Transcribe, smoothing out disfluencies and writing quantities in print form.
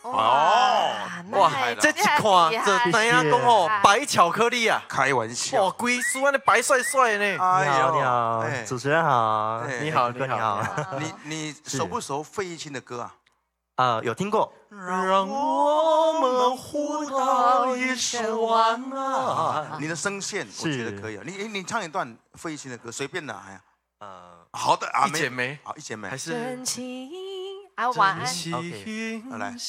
哇，这一看就知影讲哦，白巧克力啊， 开玩笑， 哇，规梳安尼白帅帅呢。 你好，你好，主持人好， 你好， 你好。 你熟不熟费玉清的歌啊？有听过。 让我们互道一声晚安。 你的声线我觉得可以啊，你唱一段费玉清的歌，随便的，哎呀，好的啊， 一剪梅， 好一剪梅， 还是真情啊，晚安。 来。